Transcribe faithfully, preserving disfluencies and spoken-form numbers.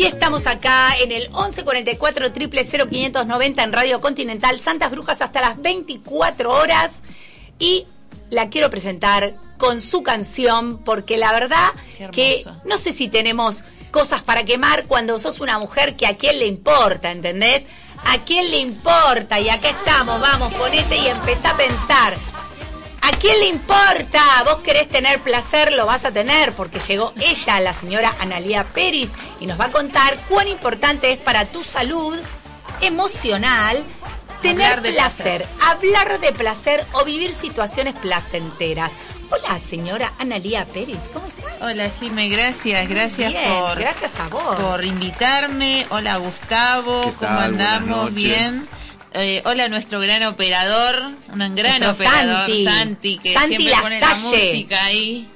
Y estamos acá en el once cuarenta y cuatro, cero cero cero, quinientos noventa en Radio Continental, Santas Brujas hasta las veinticuatro horas. Y la quiero presentar con su canción, porque la verdad que no sé si tenemos cosas para quemar cuando sos una mujer que a quién le importa, ¿entendés? ¿A quién le importa? Y acá estamos, vamos, ponete y empezá a pensar. ¿A quién le importa? Vos querés tener placer, lo vas a tener, porque llegó ella, la señora Analía Peris, y nos va a contar cuán importante es para tu salud emocional tener hablar de placer, placer, hablar de placer o vivir situaciones placenteras. Hola, señora Analía Peris, ¿cómo estás? Hola, Jime, gracias, gracias Bien, por gracias a vos. por invitarme. Hola, Gustavo, ¿cómo andamos? Bien. Eh, hola, nuestro gran operador, un gran Nuestro operador, Santi, Santi, que Santi siempre pone la Lasalle. música ahí.